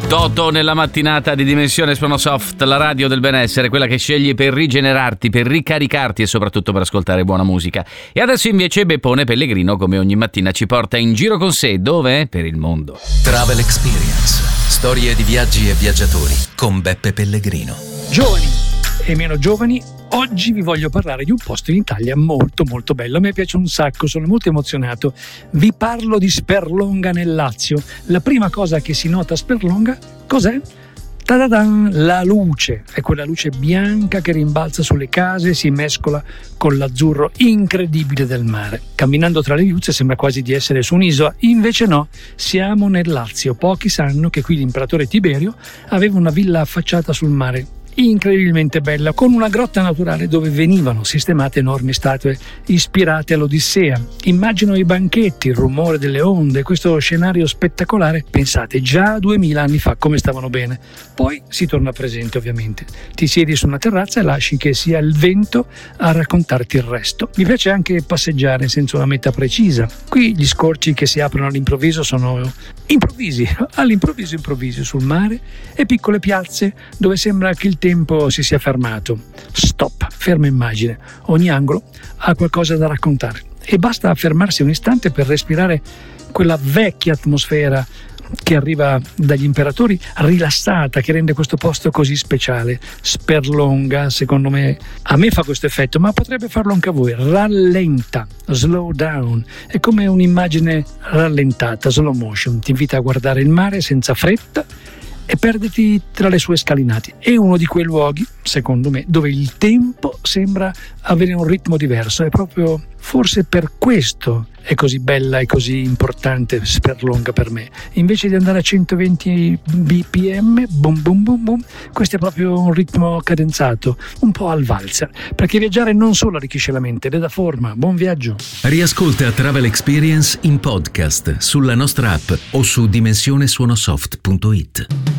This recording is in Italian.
Toto nella mattinata di Dimensione Suonosoft, la radio del benessere, quella che scegli per rigenerarti, per ricaricarti e soprattutto per ascoltare buona musica. E adesso invece Beppone Pellegrino, come ogni mattina, ci porta in giro con sé. Dove? Per il mondo. Travel Experience. Storie di viaggi e viaggiatori con Beppe Pellegrino. Giovani e meno giovani, oggi vi voglio parlare di un posto in Italia molto molto bello. A me piace un sacco, sono molto emozionato. Vi parlo di Sperlonga nel Lazio. La prima cosa che si nota a Sperlonga, cos'è? Ta-da-dan, la luce. È quella luce bianca che rimbalza sulle case e si mescola con l'azzurro incredibile del mare. Camminando tra le viuzze sembra quasi di essere su un'isola, invece no, siamo nel Lazio. Pochi sanno che qui l'imperatore Tiberio aveva una villa affacciata sul mare, incredibilmente bella, con una grotta naturale dove venivano sistemate enormi statue ispirate all'Odissea. Immagino i banchetti, il rumore delle onde, questo scenario spettacolare. Pensate, già 2000 anni fa come stavano bene. Poi si torna presente, ovviamente. Ti siedi su una terrazza e lasci che sia il vento a raccontarti il resto. Mi piace anche passeggiare senza una meta precisa. Qui gli scorci che si aprono all'improvviso sono improvvisi sul mare, e piccole piazze dove sembra che il tempo si sia fermato. Stop, ferma immagine. Ogni angolo ha qualcosa da raccontare e basta fermarsi un istante per respirare quella vecchia atmosfera che arriva dagli imperatori, rilassata, che rende questo posto così speciale. Sperlonga, secondo me, a me fa questo effetto, ma potrebbe farlo anche a voi. Rallenta, slow down, è come un'immagine rallentata, slow motion. Ti invita a guardare il mare senza fretta e perderti tra le sue scalinate. È uno di quei luoghi, secondo me, dove il tempo sembra avere un ritmo diverso. È proprio forse per questo è così bella e così importante Sperlonga per me. Invece di andare a 120 bpm, boom boom boom boom, questo è proprio un ritmo cadenzato, un po' al valzer, perché viaggiare non solo arricchisce la mente, le dà forma. Buon viaggio. Riascolta Travel Experience in podcast sulla nostra app o su dimensionesuonosoft.it.